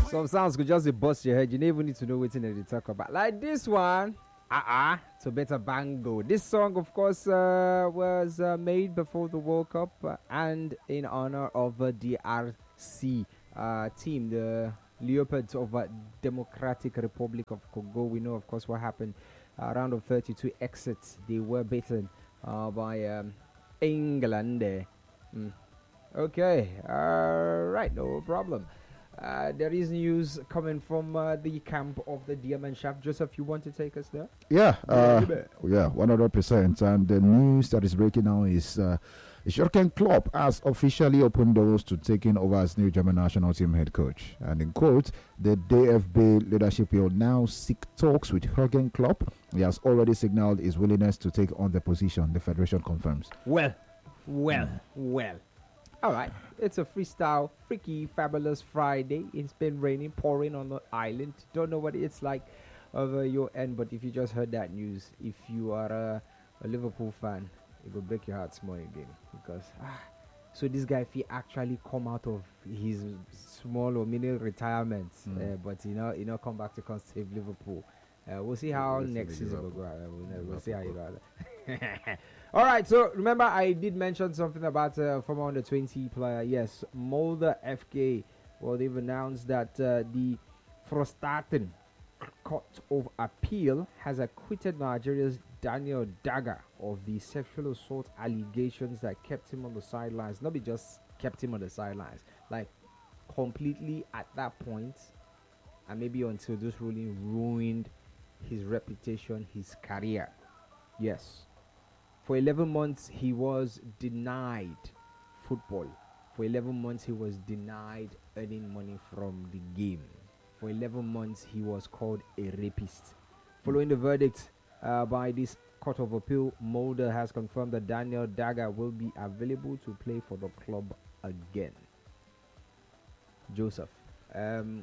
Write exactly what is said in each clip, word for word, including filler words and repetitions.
Some sounds could just bust your head. You never need to know what they talk about. Like this one. Uh-uh. So better bango. This song, of course, uh, was uh, made before the World Cup uh, and in honor of uh, D R C uh, team, the Leopards of uh, Democratic Republic of Congo. We know, of course, what happened. Uh, round of thirty-two exits. They were beaten uh, by um, England. Mm. Okay. All right. No problem. Uh, there is news coming from uh, the camp of the Diamond Shaft. Joseph, you want to take us there? Yeah, uh, yeah, one hundred percent. And the news that is breaking now is uh, Jurgen Klopp has officially opened doors to taking over as new German national team head coach. And in quote, the D F B leadership will now seek talks with Jurgen Klopp. He has already signaled his willingness to take on the position, the federation confirms. Well, well, mm. well. All right, it's a freestyle, freaky, fabulous Friday. It's been raining, pouring on the island. Don't know what it's like over your end, but if you just heard that news, if you are a, a Liverpool fan, it will break your heart small again. Because, ah, so this guy, if he actually come out of his small or mini retirement, mm. uh, but you know, you know, come back to come save Liverpool. Uh, we'll see how we'll next season will go. Uh, we'll, we'll see how you go. All right, so remember I did mention something about uh, former under twenty player. Yes, Molde F K. Well, they've announced that uh, the Frostaten Court of Appeal has acquitted Nigeria's Daniel Daga of the sexual assault allegations that kept him on the sidelines. Not be just kept him on the sidelines, like completely at that point, and maybe until this ruling ruined his reputation, his career. Yes. For eleven months, he was denied football. For eleven months, he was denied earning money from the game. For eleven months, he was called a rapist. Following the verdict uh, by this Court of Appeal, Molde has confirmed that Daniel Daga will be available to play for the club again. Joseph. Um,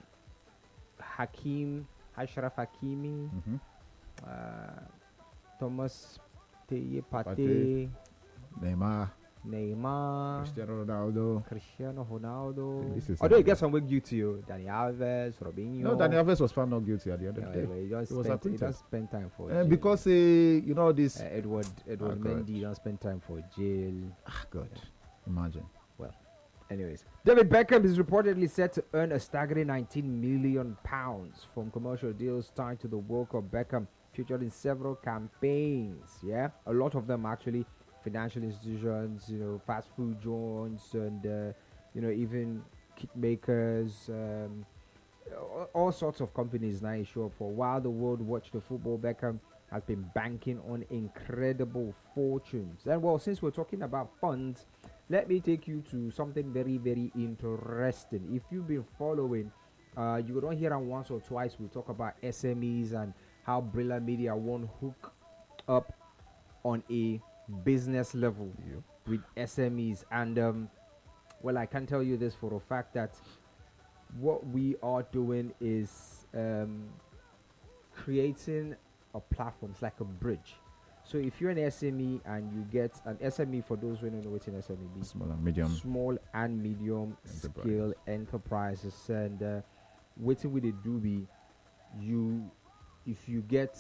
Hakim, Ashraf Hakimi, mm-hmm. uh, Thomas Teye Pate, Neymar, Neymar, Cristiano Ronaldo, Cristiano Ronaldo. Although he gets some work due to you, Dani Alves, Robinho. No, Dani Alves was found not guilty at the end of the no, day. He, just he was spent, he does spend time for uh, because uh, you know this uh, Edward Edward oh, Mendy don't spend time for jail. Ah, God, yeah. Imagine. Well, anyways, David Beckham is reportedly set to earn a staggering nineteen million pounds from commercial deals tied to the World Cup. Beckham featured in several campaigns, yeah, a lot of them actually financial institutions, you know, fast food joints, and uh, you know, even kit makers, um, all, all sorts of companies now show up for. While the world watched the football, Beckham has been banking on incredible fortunes. And well, since we're talking about funds, let me take you to something very, very interesting. If you've been following, uh, you don't hear them once or twice. We talk about S M Es and how Brilliant Media won't hook up on a business level yep. with S M Es. And um, well, I can tell you this for a fact that what we are doing is um, creating a platform. It's like a bridge. So if you're an S M E and you get an S M E, for those who don't know what an S M E means, small and medium, small and medium Enterprise. scale enterprises, and uh, waiting with it do be you. If you get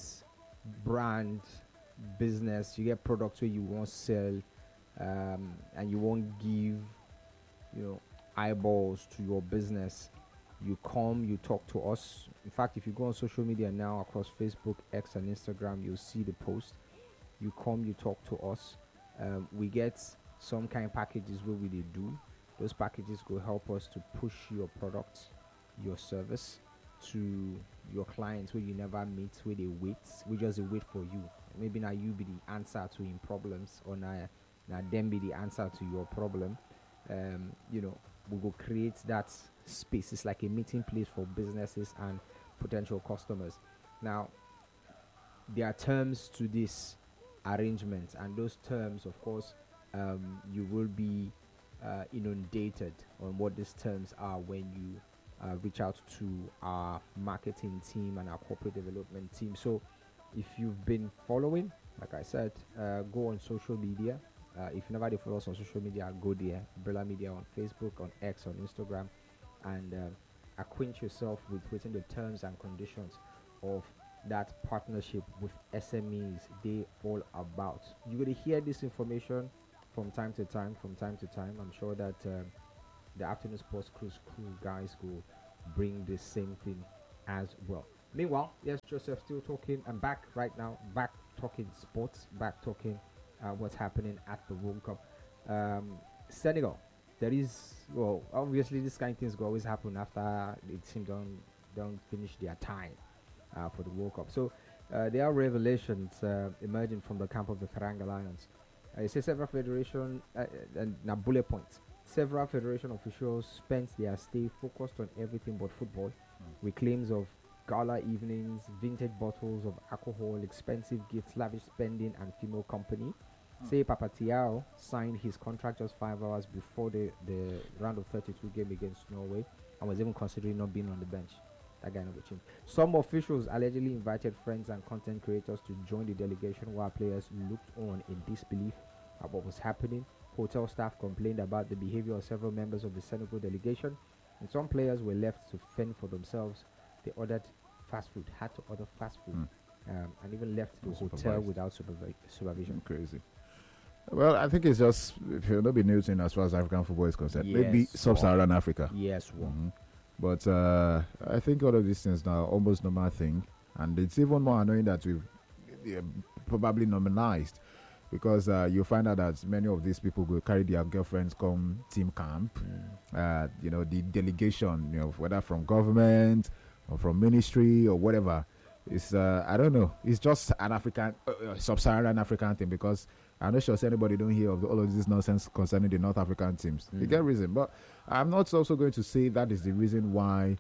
brand business, you get products where you won't sell, um, and you won't give, you know, eyeballs to your business. You come, you talk to us. In fact, if you go on social media now across Facebook, X, and Instagram, you'll see the post. You come, you talk to us. Um, we get some kind of packages where we they do. Those packages will help us to push your product, your service to your clients where you never meet, where they wait, we just wait for you. Maybe now you be the answer to him problems, or now, now them be the answer to your problem. Um, you know, we will create that space. It's like a meeting place for businesses and potential customers. Now, there are terms to this arrangement, and those terms, of course, um, you will be uh, inundated on what these terms are when you uh, reach out to our marketing team and our corporate development team. So if you've been following, like I said, uh, go on social media. Uh, if you never follow us on social media, go there. Bella Media on Facebook, on X, on Instagram, and uh, acquaint yourself with within the terms and conditions of that partnership with S M Es they all about. You're going to hear this information from time to time, from time to time. I'm sure that um, the Afternoon Sports Cruise crew guys will bring the same thing as well. Meanwhile, yes, Joseph still talking. I'm back right now, back talking sports, back talking uh, what's happening at the World Cup. Um, Senegal, there is, well, obviously this kind of things will always happen after the team don't, don't finish their time uh, for the World Cup. So uh, there are revelations uh, emerging from the camp of the Teranga Lions. Uh, it says several federation, uh, and now bullet points. Several federation officials spent their stay focused on everything but football, mm. with claims of gala evenings, vintage bottles of alcohol, expensive gifts, lavish spending, and female company. Mm. Say Papa Thiaw signed his contract just five hours before the, the round of thirty-two game against Norway and was even considering not being on the bench. That guy never changed. Some officials allegedly invited friends and content creators to join the delegation while players looked on in disbelief at what was happening. Hotel staff complained about the behavior of several members of the Senegal delegation, and some players were left to fend for themselves. They ordered fast food, had to order fast food, mm. um, and even left the hotel without supervi- supervision. Crazy. Well, I think it's just, if you'll not be new thing as far as African football is concerned. Yes, maybe sub-Saharan Africa. Yes, one. Mm-hmm. But uh, I think all of these things now are almost normal thing, and it's even more annoying that we've uh, probably normalized, because uh, you find out that many of these people will carry their girlfriends come team camp. Mm. Uh, you know, the delegation, you know, whether from government or from ministry or whatever, it's uh, I don't know. It's just an African, uh, uh, sub-Saharan African thing, because I'm not sure anybody don't hear of the, all of this nonsense concerning the North African teams. Mm. You get reason, but I'm not also going to say that is the reason why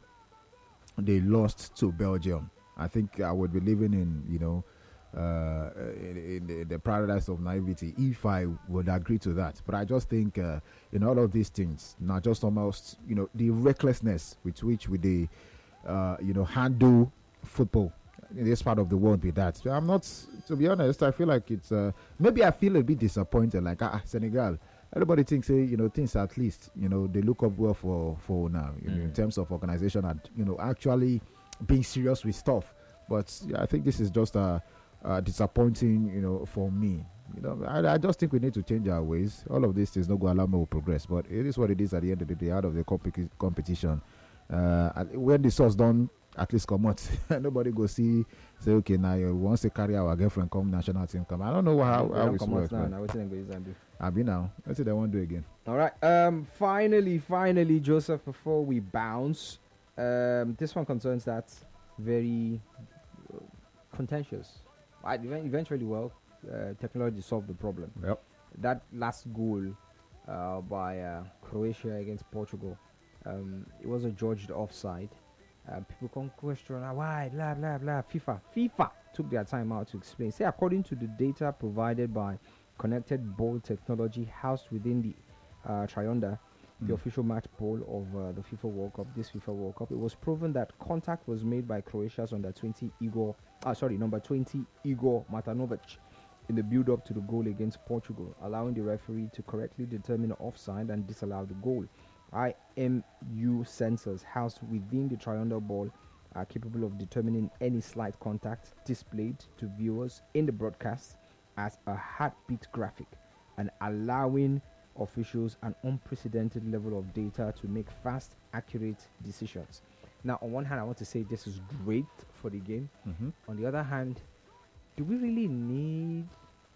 they lost to Belgium. I think I would be living in, you know, uh, in, in, the, in the paradise of naivety if I would agree to that. But I just think uh, in all of these things, not just almost, you know, the recklessness with which we they, uh, you know, handle football in this part of the world with that. So I'm not, to be honest, I feel like it's, uh, maybe I feel a bit disappointed, like, ah, Senegal. Everybody thinks, say, you know, things at least, you know, they look up well for, for now, you mm. know, in terms of organization and, you know, actually being serious with stuff. But yeah, I think this is just a, a disappointing, you know, for me. You know, I, I just think we need to change our ways. All of this is not going to allow me to progress, but it is what it is at the end of the day, out of the comp- competition. Uh, when the source don't at least come out, nobody go see, say, okay, now you want to carry our girlfriend come national team come. I don't know how, how it's works. Now, now, what's do? I'll be now. Let's see they won't do again. All right. Um. Finally, finally, Joseph, before we bounce, um, this one concerns that very uh, contentious. I, eventually, well, uh, technology solved the problem. Yep. That last goal uh, by uh, Croatia against Portugal, um, it was a judged offside. Uh, people can question uh, why, blah, blah, blah. FIFA. FIFA took their time out to explain. Say, according to the data provided by Connected Ball Technology housed within the uh, Triunda, mm. the official match ball of uh, the FIFA World Cup, this FIFA World Cup, it was proven that contact was made by Croatia's under twenty Igor, uh, sorry, number twenty Igor Matanovic in the build-up to the goal against Portugal, allowing the referee to correctly determine the offside and disallow the goal. I M U sensors housed within the Triunda ball are capable of determining any slight contact displayed to viewers in the broadcast as a heartbeat graphic and allowing officials an unprecedented level of data to make fast, accurate decisions. Now, on one hand, I want to say this is great for the game. Mm-hmm. On the other hand, do we really need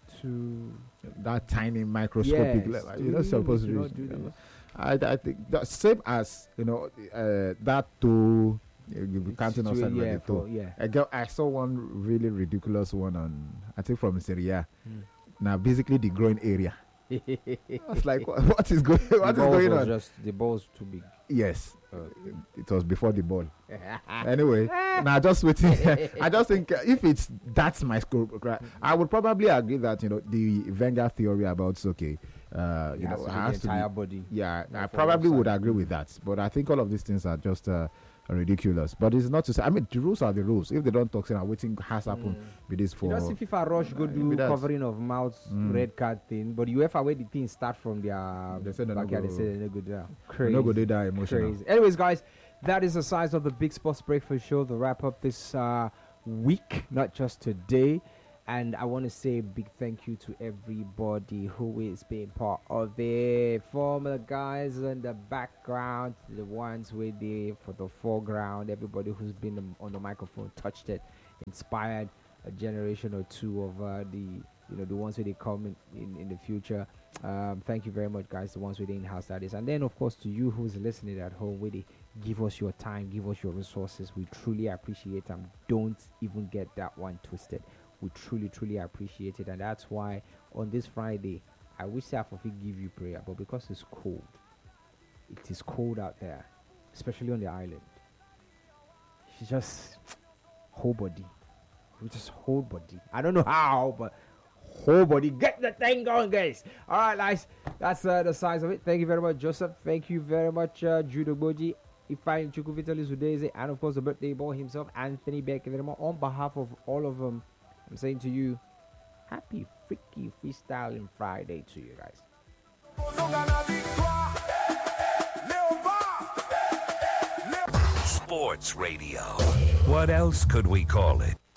to that tiny microscopic yes, level? You're not supposed to do, do this. I, I think the same as, you know, uh, that to uh, counting us and yeah, for, yeah. I, got, I saw one really ridiculous one on, I think from Syria. Mm. Now, basically the growing area. I was like, what, what is going? What is going on? Just the ball's too big. Yes, uh, it was before the ball. Anyway, now just waiting. I just think uh, if it's that's my scope, I would probably agree that, you know, the Wenger theory about okay. Uh, you know, has has the to entire be, body. Yeah, I probably would agree with that. But I think all of these things are just uh, ridiculous. But it's not to say. I mean, the rules are the rules. If they don't talk, saying waiting has happened mm. with this for. You know, see FIFA rush go do covering of mouth mm. red card thing. But UEFA where the things start from their they say backyard, they say they're no good. Yeah, crazy. No good. They die emotional. Crazy. Anyways, guys, that is the size of the Big Sports Breakfast Show, the wrap up this uh, week, not just today. And I want to say a big thank you to everybody who is being part of it. From the guys in the background, the ones who are there for the foreground, everybody who's been on the microphone, touched it, inspired a generation or two of uh, the, you know, the ones who they come in, in, in the future. Um, thank you very much, guys, the ones with the in-house studies. And then, of course, to you who's listening at home, where they give us your time, give us your resources. We truly appreciate them. Don't even get that one twisted. We truly, truly appreciate it. And that's why on this Friday, I wish I could give you prayer. But because it's cold, it is cold out there, especially on the island. You just whole body. You just whole body. I don't know how, but whole body. Get the thing going, guys. All right, guys. That's uh, the size of it. Thank you very much, Joseph. Thank you very much, uh, Judo Boji. Ifeanyi Chukwuvitalis Udeze, and of course the birthday boy himself, Anthony Bekeveremo. On behalf of all of them, I'm saying to you, happy freaky freestyling Friday to you guys. Sports radio. What else could we call it?